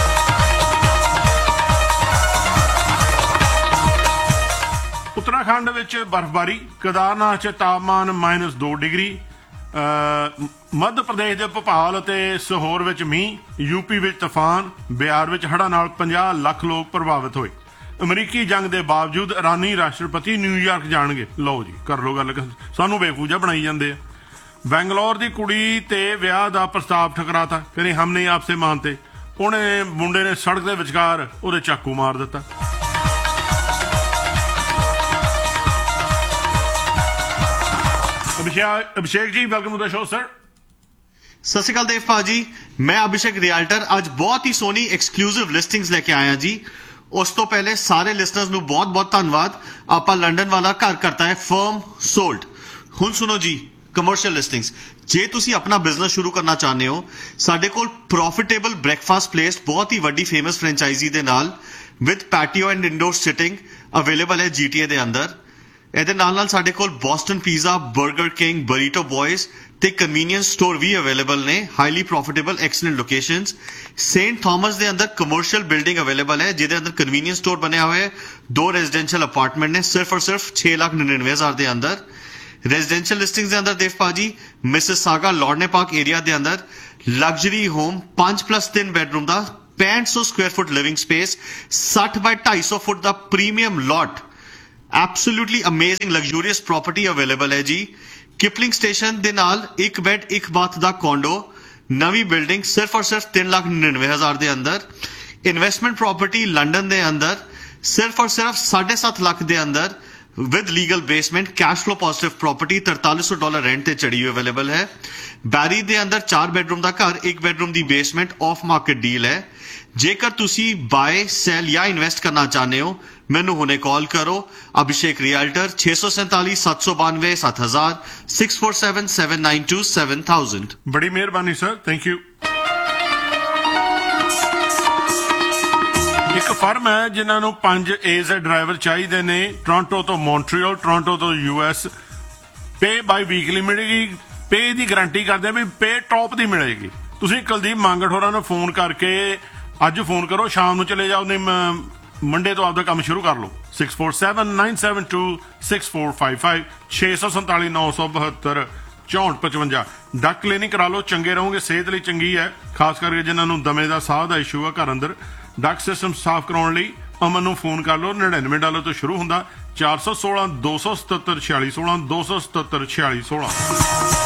ਉੱਤਰਾਖੰਡ ਵਿੱਚ ਬਰਫ਼ਬਾਰੀ, ਕੇਦਾਰਨਾਥ 'ਚ ਤਾਪਮਾਨ -2 ਡਿਗਰੀ, ਮੱਧ ਪ੍ਰਦੇਸ਼ ਦੇ ਭੋਪਾਲ ਅਤੇ ਸਿਹੋਰ ਵਿੱਚ ਮੀਂਹ, ਯੂਪੀ ਵਿੱਚ ਤੂਫਾਨ, ਬਿਹਾਰ ਵਿੱਚ ਹੜ੍ਹਾਂ ਨਾਲ 50 ਲੱਖ ਲੋਕ ਪ੍ਰਭਾਵਿਤ ਹੋਏ। ਅਮਰੀਕੀ ਜੰਗ ਦੇ ਬਾਵਜੂਦ ਇਰਾਨੀ ਰਾਸ਼ਟਰਪਤੀ ਨਿਊਯਾਰਕ ਜਾਣਗੇ। ਲਓ ਜੀ, ਕਰ ਲਓ ਗੱਲ, ਸਾਨੂੰ ਬੇਵਕੂਫ ਬਣਾਈ ਜਾਂਦੇ ਆ। ਬੈਂਗਲੌਰ ਦੀ ਕੁੜੀ ਤੇ ਵਿਆਹ ਦਾ ਪ੍ਰਸਤਾਵ ਠਕਰਾਤਾ, ਕਹਿੰਦੇ ਹਮ ਨਹੀਂ ਆਪਸੇ ਮਾਨਤੇ। ਉਹਨੇ ਮੁੰਡੇ ਨੇ ਸੜਕ ਦੇ ਵਿਚਕਾਰ ਉਹਦੇ ਚਾਕੂ ਮਾਰ ਦਿੱਤਾ। ਅਭਿਸ਼ੇਕ ਜੀ, welcome to the show sir. ਸਤਿ ਸ਼੍ਰੀ ਅਕਾਲ ਦੇਵ ਭਾਜੀ, ਮੈਂ ਅਭਿਸ਼ੇਕ ਰਿਆਲਟਰ ਅੱਜ ਬਹੁਤ ਹੀ ਸੋਹਣੀ ਐਕਸਕਲੂਸਿਵ ਲਿਸਟਿੰਗਸ ਲੈ ਕੇ ਆਇਆ ਜੀ। ਉਸ ਤੋਂ ਪਹਿਲੇ ਸਾਰੇ ਲਿਸਨਰਸ ਨੂੰ ਬਹੁਤ-ਬਹੁਤ ਧੰਨਵਾਦ। ਆਪਾਂ ਲੰਡਨ ਵਾਲਾ ਘਰ ਕਰਤਾ ਹੈ ਫਰਮ ਸੋਲਡ। ਹੁਣ ਸੁਣੋ ਜੀ, ਕਮਰਸ਼ੀਅਲ ਲਿਸਟਿੰਗਸ। ਜੇ ਤੁਸੀਂ ਆਪਣਾ ਬਿਜ਼ਨਸ ਸ਼ੁਰੂ ਕਰਨਾ ਚਾਹੁੰਦੇ ਹੋ, ਸਾਡੇ ਕੋਲ ਪ੍ਰੋਫਿਟੇਬਲ ਬ੍ਰੇਕਫਾਸਟ ਪਲੇਸ ਬਹੁਤ ਹੀ ਵੱਡੀ ਫੇਮਸ ਫਰੈਂਚਾਈਜ਼ੀ ਦੇ ਨਾਲ with patio and indoor sitting available ਹੈ GTA ਦੇ ਅੰਦਰ। ਇਹਦੇ ਨਾਲ ਸਾਡੇ ਕੋਲ ਬੋਸਟਨ ਪੀਜ਼ਾ, ਬਰਗਰ ਕਿੰਗ, ਬਰੀਟੋ ਬॉयਜ਼ ਤੇ ਕਨਵੀਨੀਅੰਸ ਸਟੋਰ ਵੀ ਅਵੇਲੇਬਲ ਨੇ। Highly profitable excellent locations. Saint Thomas ਦੇ ਅੰਦਰ ਕਮਰਸ਼ੀਅਲ ਬਿਲਡਿੰਗ ਅਵੇਲੇਬਲ ਹੈ, ਜਿਹਦੇ ਅੰਦਰ ਕਨਵੀਨੀਅੰਸ ਸਟੋਰ ਬਣਿਆ ਹੋਇਆ ਹੈ। 2 ਰੈਜ਼ੀਡੈਂਸ਼ੀਅਲ ਅਪਾਰਟਮੈਂਟ ਨੇ ਸਿਰਫ ਔਰ ਸਿਰਫ 6,99,000 ਦੇ ਅੰਦਰ। ਰੈਜ਼ੀਡੈਂਸ਼ੀਅਲ ਲਿਸਟਿੰਗਸ ਦੇ ਅੰਦਰ ਦੇਵ ਭਾਜੀ ਮਿਸਿਸਾਗਾ ਲੌਰਨੇ ਪਾਰਕ ਏਰੀਆ ਦੇ ਅੰਦਰ ਲਗਜ਼ਰੀ ਹੋਮ 5+3 ਬੈਡਰੂਮ ਦਾ 6500 ਸਕੁਅਰ ਫੁੱਟ ਲਿਵਿੰਗ ਸਪੇਸ, 60 ਬਾਈ 250 ਫੁੱਟ ਦਾ ਪ੍ਰੀਮੀਅਮ ਲੋਟ, ਐਬਸੋਲੂਟਲੀ ਅਮੇਜ਼ਿੰਗ ਲਗਜ਼ੂਰੀਅਸ ਪ੍ਰਾਪਰਟੀ ਅਵੇਲੇਬਲ ਹੈ ਜੀ। ਕਿਪਲਿੰਗ ਸਟੇਸ਼ਨ ਦੇ ਨਾਲ 1 ਬੈਡ 1 ਬਾਥ ਦਾ ਕੋਂਡੋ, ਨਵੀਂ ਬਿਲਡਿੰਗ ਸਿਰਫ ਔਰ ਸਿਰਫ 3,99,000 ਦੇ ਅੰਦਰ। ਇਨਵੈਸਟਮੈਂਟ ਪ੍ਰਾਪਰਟੀ ਲੰਡਨ ਦੇ ਅੰਦਰ ਸਿਰਫ ਔਰ ਸਿਰਫ 7.5 ਲੱਖ ਦੇ ਅੰਦਰ with legal basement, cash flow positive property, $4300 rent ਤੇ ਚੜੀ ਹੋਈ ਅਵੇਲੇਬਲ ਹੈ। ਬੈਰੀ ਦੇ ਅੰਦਰ 4 ਬੈਡਰੂਮ ਦਾ ਘਰ, 1 bedroom the basement, of market deal ਹੈ। ਜੇਕਰ ਤੁਸੀਂ ਬਾਏ, ਸੈਲ ਜਾਂ ਇਨਵੈਸਟ ਕਰਨਾ ਚਾਹੁੰਦੇ ਹੋ, ਮੈਨੂੰ ਹੁਣੇ ਕਾਲ ਕਰੋ। ਅਭਿਸ਼ੇਕ ਰਿਆਲਟਰ 647 792 7000 647 792 7000। ਬੜੀ ਮਿਹਰਬਾਨੀ ਸਰ, ਥੈਂਕ ਯੂ। ਇੱਕ ਫਰਮ ਹੈ ਜਿਨ੍ਹਾਂ ਨੂੰ 5 A's ਡਰਾਈਵਰ ਚਾਹੀਦੇ ਨੇ, ਟੋਰਾਂਟੋ ਤੋਂ ਮੌਂਟਰੀਅਲ, ਟੋਰਾਂਟੋ ਤੋਂ US। ਪੇ ਬਾਈ ਵੀਕਲੀ ਮਿਲੇਗੀ। ਪੇ ਦੀ ਗਾਰੰਟੀ ਕਰਦੇ ਵੀ ਪੇ ਟੌਪ ਦੀ ਮਿਲੇਗੀ। ਤੁਸੀਂ ਕੁਲਦੀਪ ਮੰਗਟ ਹੋਰਾਂ ਨੂੰ ਫੋਨ ਕਰਕੇ ਅੱਜ ਫੋਨ ਕਰੋ, ਸ਼ਾਮ ਨੂੰ ਚਲੇ ਜਾਓ, ਮੰਡੇ ਤੋਂ ਆਪਦਾ ਕੰਮ ਸ਼ੁਰੂ ਕਰ ਲਓ। 6479726455 647 972 6455। ਡਕ ਕਲੀਨਿਕ ਕਰਾ ਲਓ, ਚੰਗੇ ਰਹੋਗੇ, ਸਿਹਤ ਲਈ ਚੰਗੀ ਹੈ। ਖਾਸ ਕਰਕੇ ਜਿਨ੍ਹਾਂ ਨੂੰ ਦਮੇ ਦਾ, ਸਾਹ ਦਾ ਇਸ਼ੂ ਆ ਘਰ ਅੰਦਰ। ਡਕ ਸਿਸਟਮ ਸਾਫ਼ ਕਰਾਉਣ ਲਈ ਅਮਨ ਨੂੰ ਫੋਨ ਕਰ ਲਓ। $99 ਤੋਂ ਸ਼ੁਰੂ ਹੁੰਦਾ। 416 277 4616 277 4616।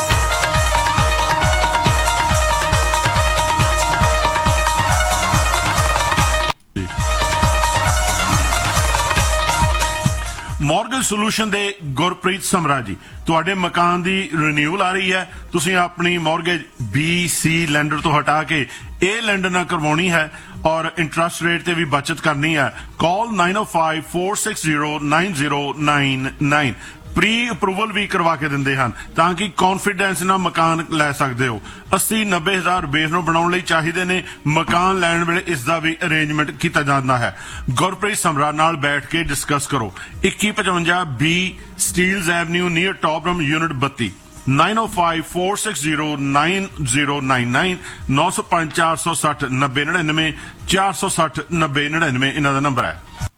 ਮੌਰਗੇਜ ਸੋਲੂਸ਼ਨ ਦੇ ਗੁਰਪ੍ਰੀਤ ਸਮਰਾ ਜੀ, ਤੁਹਾਡੇ ਮਕਾਨ ਦੀ ਰੀਨਿਊਅਲ ਆ ਰਹੀ ਹੈ। ਤੁਸੀਂ ਆਪਣੀ ਮੌਰਗੇਜ BC ਲੈਂਡਰ ਤੋਂ ਹਟਾ ਕੇ A ਲੈਂਡਰ ਨਾਲ ਕਰਵਾਉਣੀ ਹੈ ਔਰ ਇੰਟਰਸਟ ਰੇਟ ਤੇ ਵੀ ਬਚਤ ਕਰਨੀ ਹੈ। ਕਾਲ 905 460 9099। ਪ੍ਰੀ ਅਪਰੂਵਲ ਵੀ ਕਰਵਾ ਕੇ ਦਿੰਦੇ ਹਨ ਤਾਂ ਕਿ ਕੌਨਫੀਡੈਂਸ ਨਾਲ ਮਕਾਨ ਲੈ ਸਕਦੇ ਹੋ। 80-90 ਬੇਸ ਨੂੰ ਬਣਾਉਣ ਲਈ ਚਾਹੀਦੇ ਨੇ। ਮਕਾਨ ਲੈਣ ਵੇਲੇ ਇਸ ਦਾ ਵੀ ਅਰੇਂਜਮੈਂਟ ਕੀਤਾ ਜਾਂਦਾ ਹੈ। ਗੁਰਪ੍ਰੀਤ ਸਮਰਾ ਨਾਲ ਬੈਠ ਕੇ ਡਿਸਕਸ ਕਰੋ। 2155 B ਸਟੀਲਜ਼ ਐਵਨਿਊ ਨੀਅਰ ਟੌਪਰਮ ਯੂਨਿਟ 32। 905 460 9099 905 460 9099 460 9099 ਇਹਨਾਂ ਦਾ ਨੰਬਰ ਹੈ।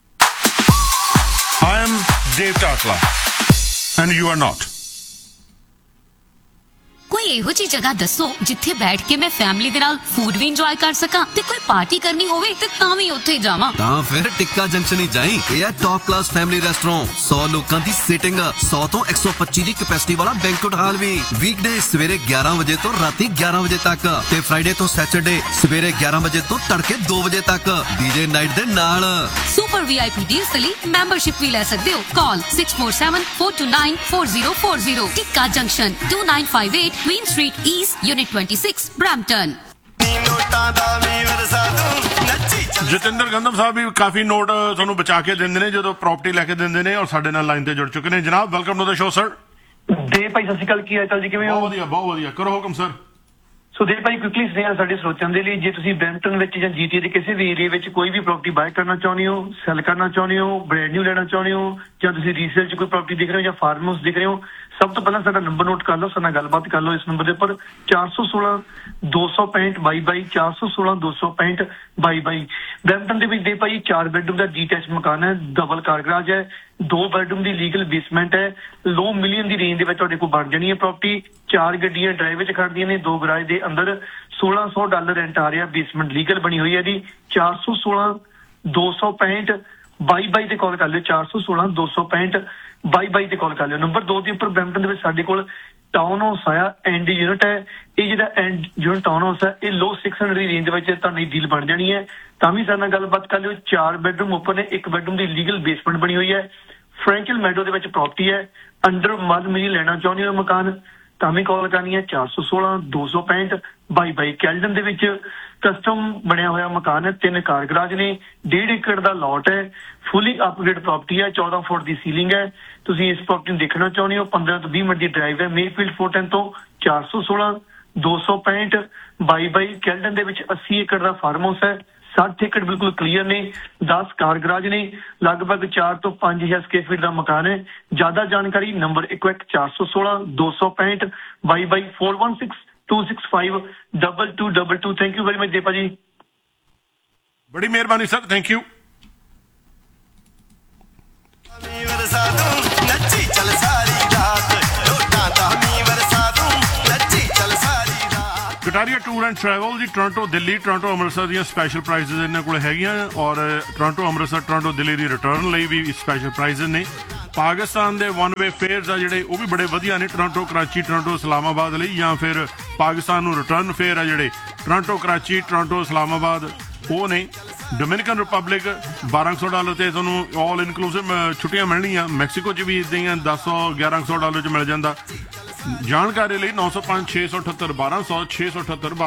I am Dave Takla and you are not. ਕੋਈ ਇਹੋ ਜਿਹੀ ਜਗ੍ਹਾ ਦੱਸੋ ਜਿੱਥੇ ਬੈਠ ਕੇ ਮੈਂ ਫੈਮਿਲੀ ਦੇ ਨਾਲ ਫੂਡ ਵੀ ਇੰਜੋਏ ਕਰ ਸਕਾਂ ਤੇ ਕੋਈ ਪਾਰਟੀ ਕਰਨੀ ਹੋਵੇ ਤੇ ਤਾਂ ਵੀ ਉੱਥੇ ਜਾਵਾਂ। ਤਾਂ ਫਿਰ ਟਿੱਕਾ ਜੰਕਸ਼ਨ ਹੀ ਜਾਈਂ। ਇਹ ਹੈ ਟੌਪ ਕਲਾਸ ਫੈਮਿਲੀ ਰੈਸਟੋਰੈਂਟ, 100 ਲੋਕਾਂ ਦੀ ਸੀਟਿੰਗ, 100 ਤੋਂ 125 ਦੀ ਕੈਪੈਸਿਟੀ ਵਾਲਾ ਬੈਂਕੁਏਟ ਹਾਲ ਵੀ। ਵੀਕਡੇ ਸਵੇਰੇ 11 ਵਜੇ ਤੋਂ ਰਾਤੀ 11 ਵਜੇ ਤੱਕ ਤੇ ਫਰਾਈਡੇ ਤੋਂ ਸੈਟਰਡੇ ਸਵੇਰੇ 11 ਵਜੇ ਤੋਂ ਤੜਕੇ 2 ਵਜੇ ਤੱਕ ਡੀਜੇ ਨਾਈਟ ਦੇ ਨਾਲ। ਸੁਪਰ VIP ਡੀਲਸ ਲਈ ਮੈਂਬਰਸ਼ਿਪ ਵੀ ਲੈ ਸਕਦੇ ਹੋ। ਕਾਲ 6474294040। ਟਿੱਕਾ junction 2958 Queen Street East, Unit 26, Brampton। Jatinder ਗੰਧਮ ਸਾਹਿਬ ਵੀ ਕਾਫੀ ਨੋਟ ਤੁਹਾਨੂੰ ਬਚਾ ਕੇ ਦਿੰਦੇ ਨੇ ਜਦੋਂ ਪ੍ਰਾਪਰਟੀ ਲੈ ਕੇ ਦਿੰਦੇ ਨੇ, ਔਰ ਸਾਡੇ ਨਾਲ ਲਾਈਨ ਤੇ ਜੁੜ ਚੁੱਕੇ ਨੇ। ਜਨਾਬ welcome to the show sir. ਦੇ ਭਾਈ ਸਤਿ ਸ਼੍ਰੀ ਅਕਾਲ, ਕੀ ਹਾਲ ਚਾਲ ਜੀ, ਕਿਵੇਂ ਹੋ? ਬਹੁਤ ਵਧੀਆ ਕਰੋ ਹੁਕਮ ਸਰ। ਸੋ ਦੇ ਭਾਈ ਕੁਇਕਲੀ ਸੁਨੇਹਾ ਸਾਡੇ ਸਰੋਤਿਆਂ ਦੇ ਲਈ, ਜੇ ਤੁਸੀਂ ਬ੍ਰੈਂਪਟਨ ਵਿੱਚ ਜਾਂ GTA ਦੇ ਕਿਸੇ ਵੀ ਏਰੀਆ ਵਿੱਚ ਕੋਈ ਵੀ ਪ੍ਰਾਪਰਟੀ ਬਾਏ ਕਰਨਾ ਚਾਹੁੰਦੇ ਹੋ, ਸੈਲ ਕਰਨਾ ਚਾਹੁੰਦੇ ਹੋ, ਬ੍ਰੈਂਡ ਨਿਊ ਲੈਣਾ ਚਾਹੁੰਦੇ ਹੋ, ਜਾਂ ਤੁਸੀਂ ਰੀਸੇਲ 'ਚ ਕੋਈ ਪ੍ਰਾਪਰਟੀ ਦੇਖ ਰਹੇ ਹੋ ਜਾਂ ਫਾਰਮ ਹਾਊਸ ਦੇਖ ਰਹੇ ਹੋ, ਸਭ ਤੋਂ ਪਹਿਲਾਂ ਸਾਡਾ ਨੰਬਰ ਨੋਟ ਕਰ ਲਓ, ਸਾਡੇ ਨਾਲ ਗੱਲਬਾਤ ਕਰ ਲਓ ਇਸ ਨੰਬਰ ਦੇ ਉੱਪਰ 416-265-22 416-265-22। ਬ੍ਰੈਂਪਟਨ ਦੇ ਵਿੱਚ ਦੇ ਭਾਈ 4 ਬੈਡਰੂਮ ਦਾ ਡੀਟੈਚ ਮਕਾਨ ਹੈ, ਡਬਲ ਕਾਰ ਗਰਾਜ ਹੈ, 2 ਬੈਡਰੂਮ ਦੀ ਲੀਗਲ ਬੇਸਮੈਂਟ ਹੈ, ਲੋ ਮਿਲੀਅਨ ਦੀ ਰੇਂਜ ਦੇ ਵਿੱਚ ਤੁਹਾਡੇ ਕੋਲ ਬਣ ਜਾਣੀ ਹੈ ਪ੍ਰਾਪਰਟੀ। 4 ਗੱਡੀਆਂ ਡਰਾਈਵ ਵਿੱਚ ਖੜਦੀਆਂ ਨੇ, 2 ਗਰਾਜ ਦੇ ਅੰਦਰ $1600 ਰੈਂਟ ਆ ਰਿਹਾ, ਬੇਸਮੈਂਟ ਲੀਗਲ ਬਣੀ ਹੋਈ ਹੈ ਜੀ। 416-265-22 ਤੇ ਕਾਲ ਕਰ ਲਿਓ, 416-265-22 ਤੇ ਕਾਲ ਕਰ ਲਿਓ। ਨੰਬਰ 2 ਦੇ ਉੱਪਰ ਬ੍ਰੈਂਪਟਨ ਦੇ ਵਿੱਚ ਸਾਡੇ ਕੋਲ ਟਾਊਨ ਹਾਊਸ ਆਇਆ, ਐਂਡ ਯੂਨਿਟ ਹੈ। ਇਹ ਜਿਹੜਾ ਐਂਡ ਯੂਨਿਟ ਟਾਊਨ ਹਾਊਸ ਹੈ ਇਹ ਲੋ 600 ਦੀ ਰੇਂਜ ਦੇ ਵਿੱਚ ਤੁਹਾਡੀ ਡੀਲ ਬਣ ਜਾਣੀ ਹੈ। ਤਾਂ ਵੀ ਸਾਡੇ ਨਾਲ ਗੱਲਬਾਤ ਕਰ ਲਿਓ। 4 ਬੈਡਰੂਮ ਉੱਪਰ ਨੇ, 1 ਬੈਡਰੂਮ ਦੀ ਲੀਗਲ ਬੇਸਮੈਂਟ ਬਣੀ ਹੋਈ ਹੈ। ਫ੍ਰੈਂਕਲ ਮੈਡੋ ਦੇ ਵਿੱਚ ਪ੍ਰਾਪਰਟੀ ਹੈ, ਅੰਡਰ ਮੱਲ ਮਿਲੀ ਲੈਣਾ ਚਾਹੁੰਦੇ ਹੋ ਮਕਾਨ, ਤਾਂ ਵੀ ਕਾਲ ਕਰਨੀ ਹੈ 416-265-22। ਕੈਲਡਨ ਦੇ ਵਿੱਚ ਕਸਟਮ ਬਣਿਆ ਹੋਇਆ ਮਕਾਨ ਹੈ, 3 ਕਾਰ ਗਰਾਜ ਨੇ, 1.5 ਏਕੜ ਦਾ ਲਾਟ ਹੈ, ਫੁੱਲੀ ਅਪਗ੍ਰੇਡ ਪ੍ਰਾਪਰਟੀ ਹੈ, 14 ਫੁੱਟ ਦੀ ਸੀਲਿੰਗ ਹੈ। ਤੁਸੀਂ ਇਸ ਪ੍ਰਾਪਰਟੀ ਨੂੰ ਦੇਖਣਾ ਚਾਹੁੰਦੇ ਹੋ, 15 ਤੋਂ 20 ਮਿੰਟ ਦੀ ਡਰਾਈਵ ਹੈ, ਮੇਫੀਲਡ 410 ਤੋਂ। 416-265-22। ਕੈਲਡਨ ਦੇ ਵਿੱਚ 80 ਏਕੜ ਦਾ ਫਾਰਮ ਹਾਊਸ ਹੈ, 60 ਏਕੜ ਬਿਲਕੁਲ ਕਲੀਅਰ ਨੇ, 10 ਕਾਰ ਗਰਾਜ ਨੇ, ਲਗਭਗ 4 ਤੋਂ 5000 ਸਕੁਅਰ ਫੀਟ ਦਾ ਮਕਾਨ ਹੈ। ਜ਼ਿਆਦਾ ਜਾਣਕਾਰੀ number 416-265-22 416-265-2222। Thank you very much Deepa ਜੀ, ਬੜੀ ਮਿਹਰਬਾਨੀ sir, thank you. Kataria tour and travel ਜੀ, ਟੋਰਾਂਟੋ ਦਿੱਲੀ, ਟੋਰਾਂਟੋ ਅੰਮ੍ਰਿਤਸਰ ਦੀਆਂ ਸਪੈਸ਼ਲ ਪ੍ਰਾਈਜ਼ਸ ਇਹਨਾਂ ਕੋਲ ਹੈਗੀਆਂ, ਔਰ ਟੋਰਾਂਟੋ ਅੰਮ੍ਰਿਤਸਰ, ਟੋਰਾਂਟੋ ਦਿੱਲੀ ਦੀ ਰਿਟਰਨ ਲਈ ਵੀ ਸਪੈਸ਼ਲ ਪ੍ਰਾਈਜ਼ਸ ਨੇ। ਪਾਕਿਸਤਾਨ ਦੇ 1 ਵੇ ਫੇਅਰਸ ਆ ਜਿਹੜੇ ਉਹ ਵੀ ਬੜੇ ਵਧੀਆ ਨੇ, ਟੋਰਾਂਟੋ ਕਰਾਚੀ, ਟੋਰਾਂਟੋ ਇਸਲਾਮਾਬਾਦ ਲਈ, ਜਾਂ ਫਿਰ ਪਾਕਿਸਤਾਨ ਨੂੰ ਰਿਟਰਨ ਫੇਅਰ ਆ ਜਿਹੜੇ ਟੋਰਾਂਟੋ ਕਰਾਚੀ, ਟੋਰਾਂਟੋ ਇਸਲਾਮਾਬਾਦ ਉਹ ਨੇ। ਡੋਮਿਨਿਕਨ ਰਿਪਬਲਿਕ $1200 ਤੇ ਤੁਹਾਨੂੰ ਆਲ ਇਨਕਲੂਸਿਵ ਛੁੱਟੀਆਂ ਮਿਲਣੀਆਂ। ਮੈਕਸੀਕੋ 'ਚ ਵੀ ਇੱਦਾਂ ਹੀ ਆ, $1100 'ਚ ਮਿਲ ਜਾਂਦਾ। ਜਾਣਕਾਰੀ ਲਈ 905-678-1200 678-1200